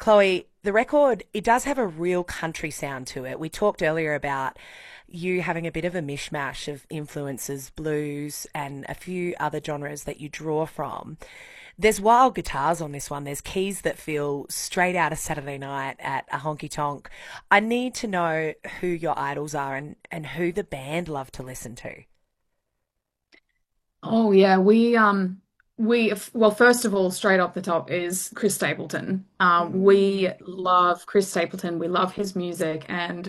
Chloe, the record, it does have a real country sound to it. We talked earlier about you having a bit of a mishmash of influences, blues, and a few other genres that you draw from. There's wild guitars on this one. There's keys that feel straight out of Saturday night at a honky tonk. I need to know who your idols are and who the band love to listen to. Oh yeah, well, first of all, straight off the top is Chris Stapleton. We Mm. love Chris Stapleton. We love his music, and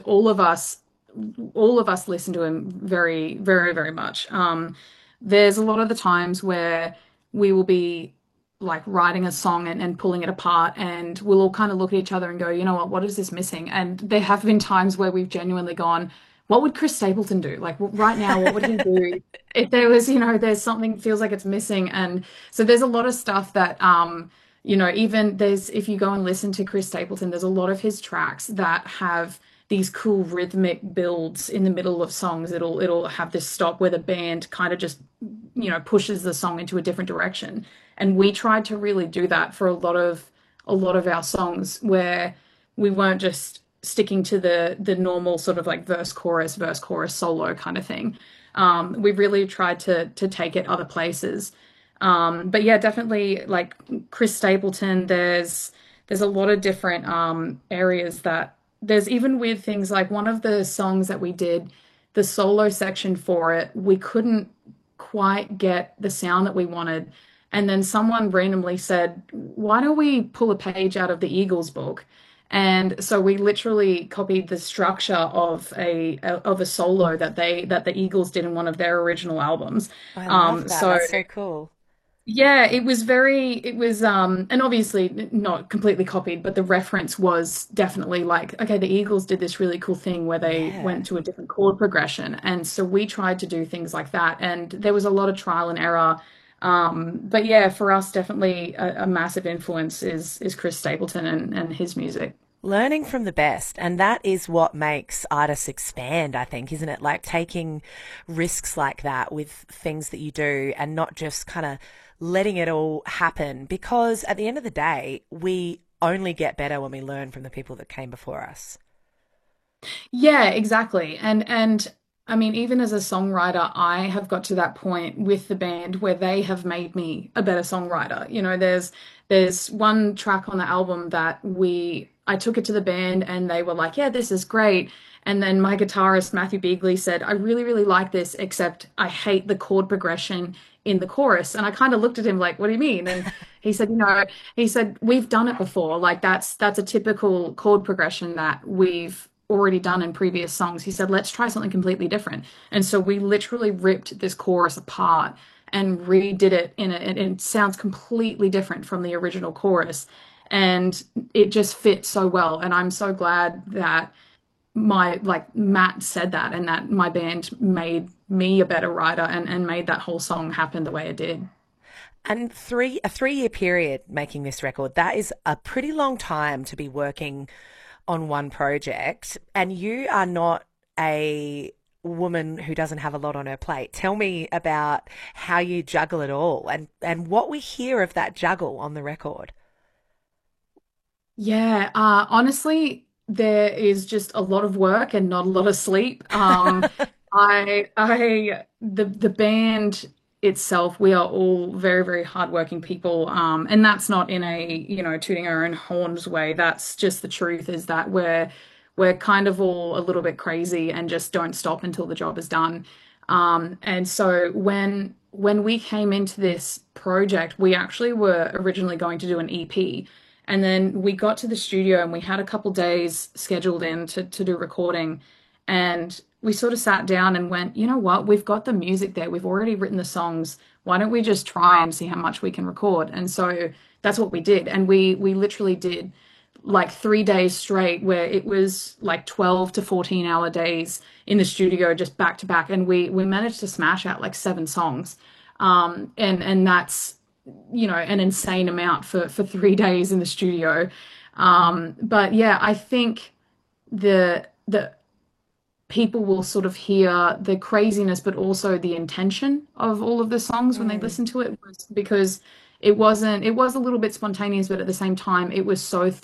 all of us listen to him very, very, very much. There's a lot of the times where we will be like writing a song and pulling it apart, and we'll all kind of look at each other and go, you know what is this missing? And there have been times where we've genuinely gone, what would Chris Stapleton do? Like right now, what would he do if there was, there's something feels like it's missing? And so there's a lot of stuff that, even there's, if you go and listen to Chris Stapleton, there's a lot of his tracks that have these cool rhythmic builds in the middle of songs. It'll have this stop where the band kind of just, pushes the song into a different direction. And we tried to really do that for a lot of our songs where we weren't just sticking to the normal sort of like verse chorus solo kind of thing. We really tried to take it other places. But yeah, definitely like Chris Stapleton, there's a lot of different areas that there's even weird things like one of the songs that we did, the solo section for it, we couldn't quite get the sound that we wanted. And then someone randomly said, why don't we pull a page out of the Eagles book? And so we literally copied the structure of a solo that the Eagles did in one of their original albums. I love that. So That's so cool. yeah, it was and obviously not completely copied, but the reference was definitely like, okay, the Eagles did this really cool thing where they Yeah. went to a different chord progression. And so we tried to do things like that. And there was a lot of trial and error. But yeah, for us, definitely a massive influence is Chris Stapleton and his music. Learning from the best. And that is what makes artists expand, I think, isn't it? Like taking risks like that with things that you do and not just kind of letting it all happen. Because at the end of the day, we only get better when we learn from the people that came before us. Yeah, exactly. And I mean, even as a songwriter, I have got to that point with the band where they have made me a better songwriter. There's one track on the album that I took it to the band and they were like, "Yeah, this is great." And then my guitarist Matthew Beagley said, "I really, really like this, except I hate the chord progression in the chorus." And I kind of looked at him like, "What do you mean?" And he said, he said, "We've done it before. Like that's a typical chord progression that we've already done in previous songs." He said, let's try something completely different. And so we literally ripped this chorus apart and redid it and it sounds completely different from the original chorus. And it just fits so well. And I'm so glad that like Matt said that and that my band made me a better writer and made that whole song happen the way it did. And a 3 year period making this record, that is a pretty long time to be working on one project. And you are not a woman who doesn't have a lot on her plate. Tell me about how you juggle it all and what we hear of that juggle on the record. Yeah, honestly, there is just a lot of work and not a lot of sleep. The band itself, we are all very, very hardworking people. And that's not in a, tooting our own horns way. That's just the truth is that we're kind of all a little bit crazy and just don't stop until the job is done. And so when we came into this project, we actually were originally going to do an EP. And then we got to the studio and we had a couple days scheduled in to do recording. And we sort of sat down and went, you know what? We've got the music there. We've already written the songs. Why don't we just try and see how much we can record? And so that's what we did. And we literally did like 3 days straight where it was like 12 to 14-hour days in the studio just back to back. And we managed to smash out like 7 songs. And that's an insane amount for 3 days in the studio. But yeah, I think the people will sort of hear the craziness, but also the intention of all of the songs when they Mm. listen to it, because it was a little bit spontaneous, but at the same time, it was so